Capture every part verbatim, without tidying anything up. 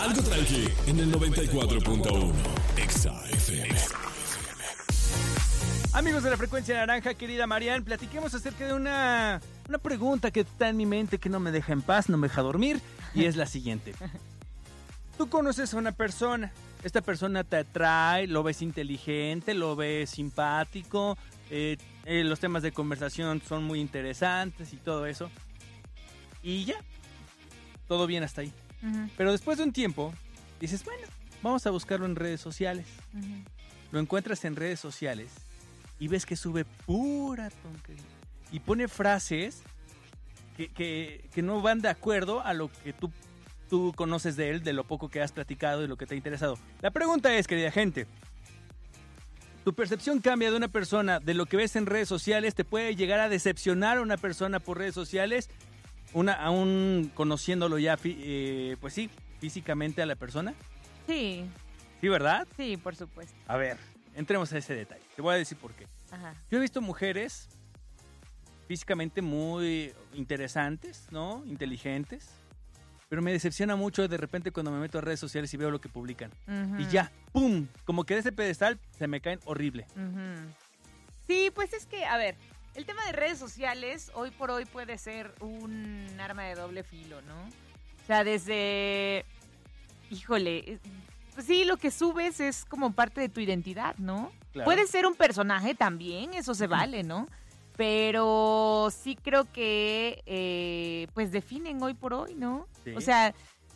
Algo tranqui en el noventa y cuatro punto uno Exa F M. Amigos de la frecuencia naranja, querida Marian, platiquemos acerca de una, una pregunta que está en mi mente que no me deja en paz, no me deja dormir, y es la siguiente. Tú conoces a una persona, esta persona te atrae, lo ves inteligente, lo ves simpático, eh, eh, los temas de conversación son muy interesantes y todo eso, y ya, todo bien hasta ahí. Uh-huh. Pero después de un tiempo, dices, bueno, vamos a buscarlo en redes sociales. Uh-huh. Lo encuentras en redes sociales y ves que sube pura tontería. Y pone frases que, que, que no van de acuerdo a lo que tú, tú conoces de él, de lo poco que has platicado, de lo que te ha interesado. La pregunta es, querida gente, ¿tu percepción cambia de una persona de lo que ves en redes sociales? ¿Te puede llegar a decepcionar a una persona por redes sociales? Una, aún conociéndolo ya, eh, pues sí, físicamente a la persona. Sí. ¿Sí, verdad? Sí, por supuesto. A ver, entremos a ese detalle. Te voy a decir por qué. Ajá. Yo he visto mujeres físicamente muy interesantes, ¿no? Inteligentes. Pero me decepciona mucho de repente cuando me meto a redes sociales y veo lo que publican. Uh-huh. Y ya, ¡pum! Como que de ese pedestal se me caen horrible. Uh-huh. Sí, pues es que, a ver... El tema de redes sociales hoy por hoy puede ser un arma de doble filo, ¿no? O sea, desde... Híjole, pues sí, lo que subes es como parte de tu identidad, ¿no? Claro. Puede ser un personaje también, eso se vale, ¿no? Pero sí creo que eh, pues definen hoy por hoy, ¿no? Sí. O sea...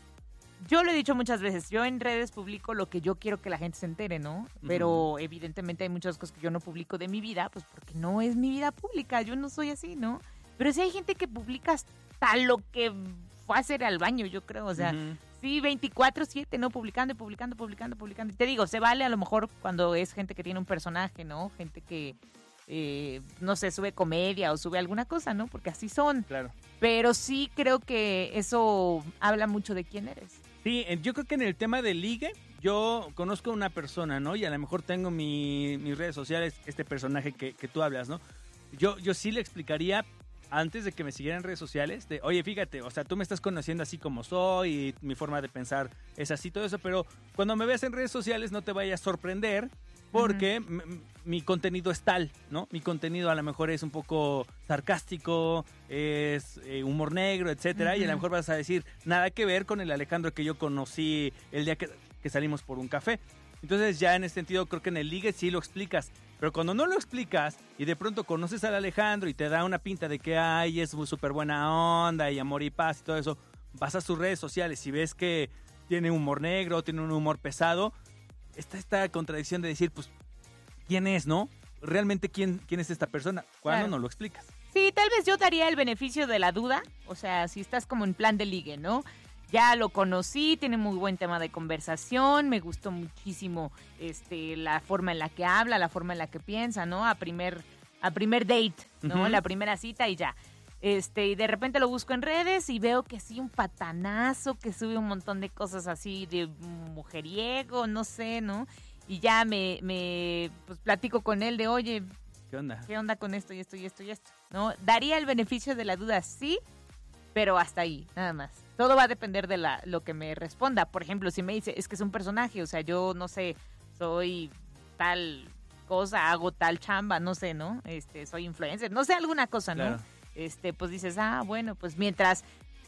Yo lo he dicho muchas veces, yo en redes publico lo que yo quiero que la gente se entere, ¿no? Pero uh-huh. evidentemente hay muchas cosas que yo no publico de mi vida, pues porque no es mi vida pública, yo no soy así, ¿no? Pero sí hay gente que publica hasta lo que fue a hacer al baño, yo creo, o sea, uh-huh. sí, veinticuatro siete, ¿no? Publicando y publicando, publicando, publicando. Y te digo, se vale a lo mejor cuando es gente que tiene un personaje, ¿no? Gente que, eh, no sé, sube comedia o sube alguna cosa, ¿no? Porque así son. Claro. Pero sí creo que eso habla mucho de quién eres. Sí, yo creo que en el tema del ligue, yo conozco a una persona, ¿no? Y a lo mejor tengo mi, mis redes sociales, este personaje que, que tú hablas, ¿no? Yo, yo sí le explicaría, antes de que me siguiera en redes sociales, de, oye, fíjate, o sea, tú me estás conociendo así como soy, y mi forma de pensar es así, todo eso, pero cuando me veas en redes sociales no te vayas a sorprender, porque uh-huh. m- mi contenido es tal, ¿no? Mi contenido a lo mejor es un poco sarcástico, es eh, humor negro, etcétera, uh-huh. y a lo mejor vas a decir, nada que ver con el Alejandro que yo conocí el día que, que salimos por un café. Entonces ya en ese sentido creo que en el ligue sí lo explicas, pero cuando no lo explicas y de pronto conoces al Alejandro y te da una pinta de que ay, es súper buena onda y amor y paz y todo eso, vas a sus redes sociales y ves que tiene humor negro, tiene un humor pesado, está esta contradicción de decir, pues, ¿quién es, no? Realmente, ¿quién, quién es esta persona? ¿Cuándo claro. no lo explicas? Sí, tal vez yo daría el beneficio de la duda, o sea, si estás como en plan de ligue, ¿no? Ya lo conocí, tiene muy buen tema de conversación, me gustó muchísimo este, la forma en la que habla, la forma en la que piensa, ¿no? A primer, a primer date, ¿no? Uh-huh. La primera cita y ya. Este, y de repente lo busco en redes y veo que sí, un patanazo, que sube un montón de cosas así de mujeriego, no sé, ¿no? Y ya me, me pues platico con él de, oye, ¿qué onda? ¿Qué onda con esto y esto y esto y esto? ¿No? Daría el beneficio de la duda, sí, pero hasta ahí, nada más. Todo va a depender de la, lo que me responda. Por ejemplo, si me dice, es que es un personaje, o sea, yo, no sé, soy tal cosa, hago tal chamba, no sé, ¿no? Este, soy influencer, no sé, alguna cosa, ¿no? Claro. Este, pues dices, ah, bueno, pues mientras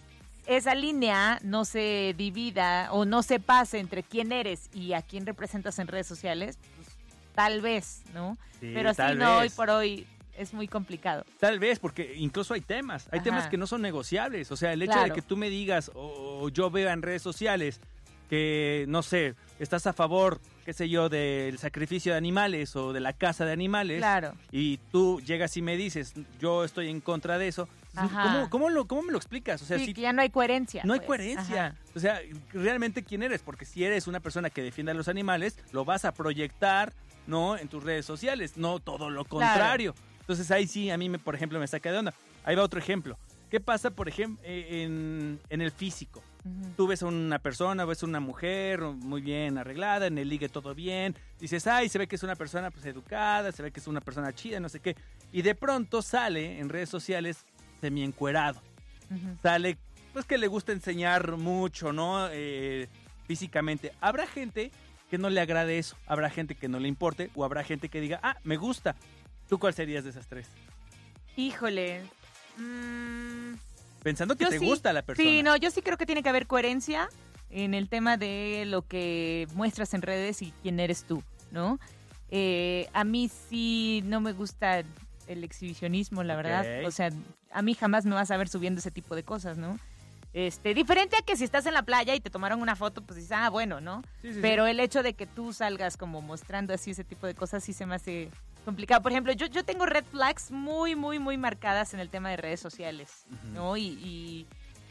esa línea no se divida o no se pase entre quién eres y a quién representas en redes sociales, pues tal vez, ¿no? Sí, pero sí, no, hoy por hoy es muy complicado. Tal vez, porque incluso hay temas, hay Ajá. temas que no son negociables, o sea, el hecho claro. de que tú me digas o, o yo vea en redes sociales que, no sé, estás a favor, qué sé yo, del sacrificio de animales o de la caza de animales, claro. y tú llegas y me dices, yo estoy en contra de eso, ¿cómo, cómo, lo, ¿cómo me lo explicas? O sea, sí, si que ya no hay coherencia. No pues. hay coherencia. Ajá. O sea, realmente quién eres, porque si eres una persona que defiende a los animales, lo vas a proyectar, ¿no? En tus redes sociales, no todo lo contrario. Claro. Entonces ahí sí, a mí, me, por ejemplo, me saca de onda. Ahí va otro ejemplo. ¿Qué pasa, por ejemplo, en, en el físico? Uh-huh. Tú ves a una persona, ves a una mujer muy bien arreglada, en el ligue todo bien, dices, ay, se ve que es una persona pues educada, se ve que es una persona chida, no sé qué, y de pronto sale en redes sociales semi-encuerado. Uh-huh. Sale, pues que le gusta enseñar mucho, ¿no? Eh, físicamente. Habrá gente que no le agrade eso, habrá gente que no le importe, o habrá gente que diga, ah, me gusta. ¿Tú cuál serías de esas tres? Híjole. Mmm... Pensando que Yo te sí, gusta la persona. Sí, no, yo sí creo que tiene que haber coherencia en el tema de lo que muestras en redes y quién eres tú, ¿no? Eh, a mí sí no me gusta el exhibicionismo, la verdad. Ok. O sea, a mí jamás me vas a ver subiendo ese tipo de cosas, ¿no? Este, diferente a que si estás en la playa y te tomaron una foto, pues dices, ah, bueno, ¿no? Sí, sí, Pero sí. el hecho de que tú salgas como mostrando así ese tipo de cosas sí se me hace complicado. Por ejemplo, yo, yo tengo red flags muy, muy, muy marcadas en el tema de redes sociales, Ujú. ¿no? Y, y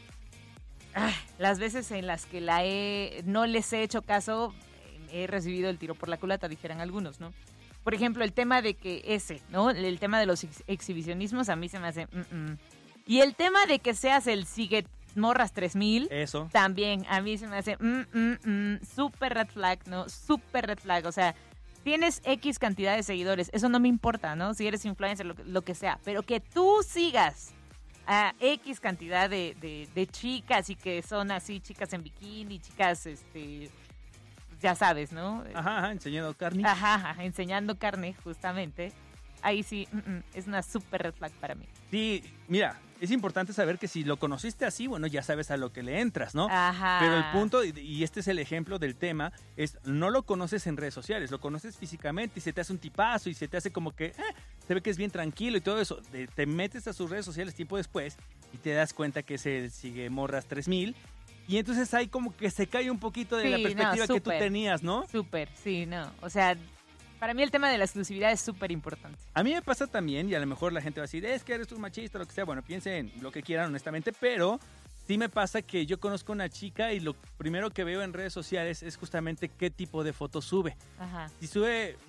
ah, las veces en las que la he, no les he hecho caso, eh, he recibido el tiro por la culata, dijeran algunos, ¿no? Por ejemplo, el tema de que ese, ¿no? El tema de los ex- exhibicionismos a mí se me hace... Mm, mm. Y el tema de que seas el sigue morras tres mil... Eso. También, a mí se me hace mm, mm, mm, súper red flag, ¿no? Súper red flag. O sea, tienes X cantidad de seguidores, eso no me importa, ¿no? Si eres influencer, lo, que- lo que sea. Pero que tú sigas a X cantidad de, de, de chicas y que son así, chicas en bikini, chicas, este, ya sabes, ¿no? Ajá, ajá, enseñando carne. Ajá, ajá, enseñando carne, justamente. Ahí sí, mm, mm, es una súper red flag para mí. Sí, mira, es importante saber que si lo conociste así, bueno, ya sabes a lo que le entras, ¿no? Ajá. Pero el punto, y- y este es el ejemplo del tema, es no lo conoces en redes sociales, lo conoces físicamente y se te hace un tipazo y se te hace como que, eh, se ve que es bien tranquilo y todo eso. De- te metes a sus redes sociales tiempo después y te das cuenta que se sigue morras tres mil y entonces ahí como que se cae un poquito de Sí, la no, perspectiva que tú súper. tenías, ¿no? Súper, sí, no. O sea, para mí el tema de la exclusividad es súper importante. A mí me pasa también, y a lo mejor la gente va a decir, es que eres un machista, lo que sea. Bueno, piensen lo que quieran, honestamente, pero sí me pasa que yo conozco a una chica y lo primero que veo en redes sociales es justamente qué tipo de fotos sube. Ajá. Si sube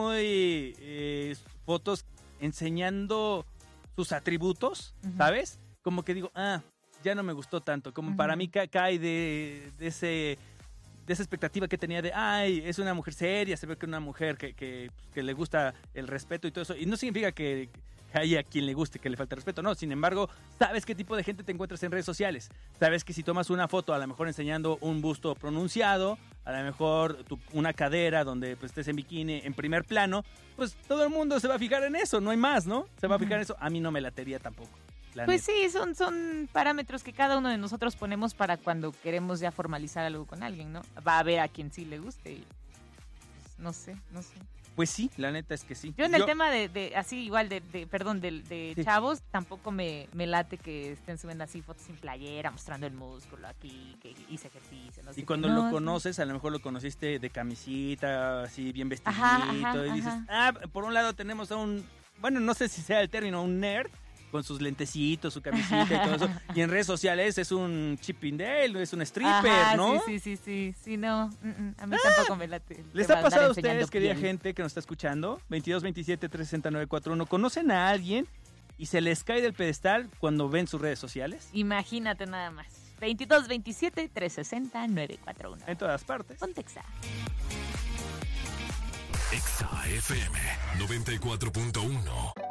muy eh, fotos enseñando sus atributos, Ujú. ¿sabes? Como que digo, ah, ya no me gustó tanto. Como para Ujú. mí ca- cae de, de ese... de esa expectativa que tenía de, ay, es una mujer seria, se ve que es una mujer que, que, que le gusta el respeto y todo eso. Y no significa que, que haya quien le guste, que le falte respeto, no. Sin embargo, sabes qué tipo de gente te encuentras en redes sociales. Sabes que si tomas una foto, a lo mejor enseñando un busto pronunciado, a lo mejor tu- una cadera donde pues, estés en bikini en primer plano, pues todo el mundo se va a fijar en eso, no hay más, ¿no? Se va a fijar en eso. A mí no me latería tampoco. la Pues neta. sí, son, son parámetros que cada uno de nosotros ponemos para cuando queremos ya formalizar algo con alguien, ¿no? Va a haber a quien sí le guste. Y, pues, no sé, no sé. Pues sí, la neta es que sí. Yo en el tema de, de así igual, de, de perdón, de, de Sí. chavos, tampoco me, me late que estén subiendo así fotos sin playera, mostrando el músculo aquí, que hice ejercicio, no sé Y qué. cuando No, lo sí. conoces, a lo mejor lo conociste de camisita, así bien vestidito, Ajá, ajá, y dices, ajá. ah, por un lado tenemos a un, bueno, no sé si sea el término, un nerd, con sus lentecitos, su camisita y todo eso, y en redes sociales es un Chippendale, es un stripper, Ajá, ¿no? Sí, sí, sí, sí, sí, no, mm, mm, a mí tampoco me late. el ¿Les tema ha de andar pasado a enseñando ustedes, querida piel. gente que nos está escuchando? veintidós veintisiete trescientos sesenta y nueve cuarenta y uno, ¿conocen a alguien y se les cae del pedestal cuando ven sus redes sociales? Imagínate nada más. veintidós veintisiete trescientos sesenta nueve cuarenta y uno. En todas partes. Pontexa. Exa F M noventa y cuatro punto uno.